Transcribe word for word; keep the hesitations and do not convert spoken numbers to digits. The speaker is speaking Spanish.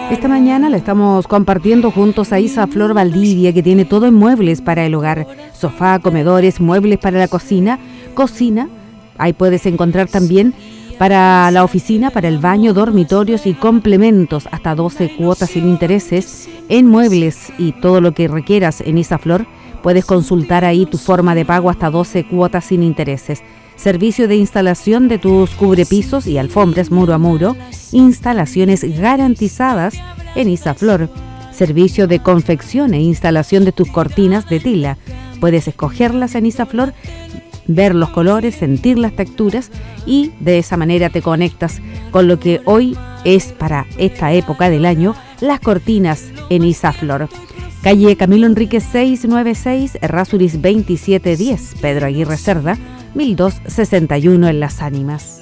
Esta mañana la estamos compartiendo juntos a Isaflor Valdivia, que tiene todo en muebles para el hogar: sofá, comedores, muebles para la cocina, cocina. Ahí puedes encontrar también para la oficina, para el baño, dormitorios y complementos, hasta doce cuotas sin intereses en muebles y todo lo que requieras en Isaflor. Puedes consultar ahí tu forma de pago hasta doce cuotas sin intereses. Servicio de instalación de tus cubrepisos y alfombras muro a muro. Instalaciones garantizadas en Isaflor. Servicio de confección e instalación de tus cortinas de tela. Puedes escogerlas en Isaflor, ver los colores, sentir las texturas y de esa manera te conectas con lo que hoy es para esta época del año, las cortinas en Isaflor. Calle Camilo Enríquez seiscientos noventa y seis, Errázuriz veintisiete diez, Pedro Aguirre Cerda, mil doscientos sesenta y uno en Las Ánimas.